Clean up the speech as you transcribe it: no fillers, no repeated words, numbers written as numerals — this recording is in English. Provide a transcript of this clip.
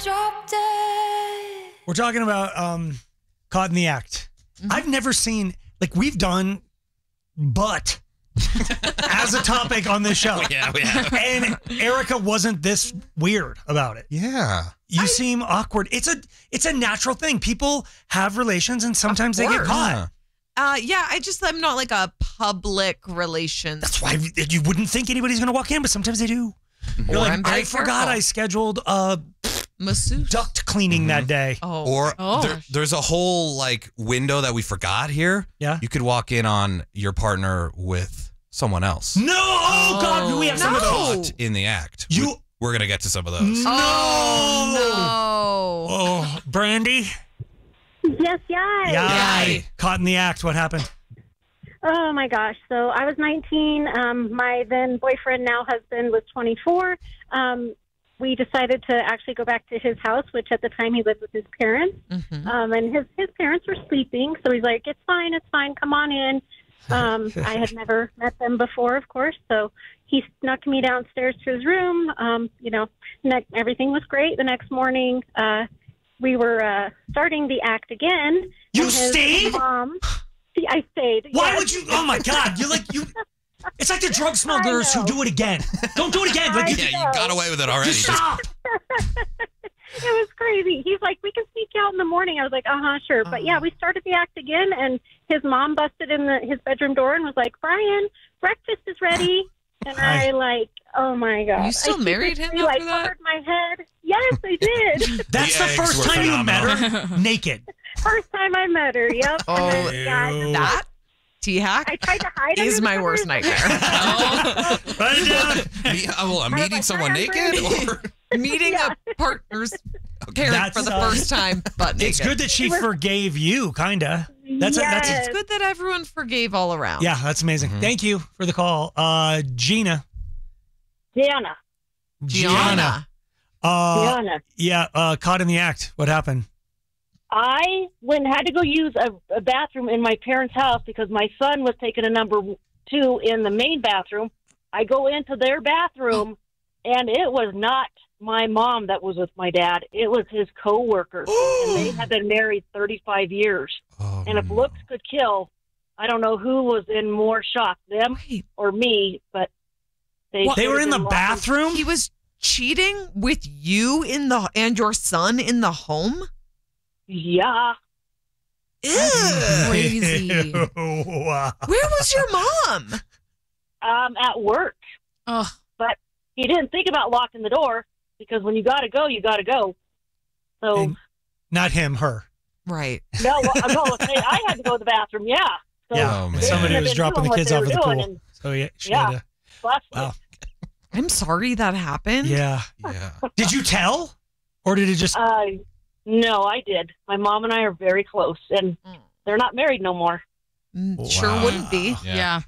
We're talking about Caught in the Act. Mm-hmm. I've never seen, like, we've done butt as a topic on this show. Yeah, we have. And Erica wasn't this weird about it. Yeah. You seem awkward. It's a natural thing. People have relations and sometimes they get caught. Yeah, I'm not like a public relations. That's why you wouldn't think anybody's going to walk in, but sometimes they do. You're like, I forgot I scheduled masseuse duct cleaning that day. Or there's a whole like window that we forgot here. Yeah. You could walk in on your partner with someone else. No! Oh, God, we have some of those. Caught in the act. We're going to get to some of those. No! No! Oh, Brandy? Yes, yay. Yay. Caught in the act. What happened? Oh, my gosh. So I was 19. My then boyfriend, now husband, was 24. We decided to actually go back to his house, which at the time he lived with his parents. Mm-hmm. And his parents were sleeping. So he's like, it's fine. Come on in. I had never met them before, of course. So he snuck me downstairs to his room. Everything was great. The next morning, we were starting the act again. You stayed? I stayed. Why would you? Oh, my God. It's like the drug smugglers who do it again. Don't do it again. You got away with it already. Just stop. It was crazy. He's like, we can sneak out in the morning. I was like, sure. But yeah, we started the act again, and his mom busted in his bedroom door and was like, Brian, breakfast is ready. And oh my God. You still married him after that? Covered my head. Yes, I did. That's the first time you met her naked. First time I met her, yep. That T-Hack I tried to hide is my worst nightmare. Write it down. I'm meeting someone naked? Or meeting a partner's parent for the first time, but naked. It's good that she forgave you, kind of. It's good that everyone forgave all around. Yeah, that's amazing. Mm-hmm. Thank you for the call. Gina. Gianna. Yeah, caught in the act. What happened? I had to go use a bathroom in my parents' house because my son was taking a number 2 in the main bathroom. I go into their bathroom, and it was not my mom that was with my dad. It was his coworker, and they had been married 35 years. And if looks could kill, I don't know who was in more shock, them or me, but they were in the bathroom? He was cheating with you and your son in the home? Yeah. Ew. Crazy. Where was your mom? At work. Oh. But he didn't think about locking the door because when you got to go, you got to go. So. And not him, her. Right. No, I had to go to the bathroom. Yeah. So yeah. Somebody was dropping the kids off at the pool. So yeah. Wow. I'm sorry that happened. Yeah. Did you tell? Or did it just... No, I did. My mom and I are very close, and they're not married no more. Sure wouldn't be. Yeah.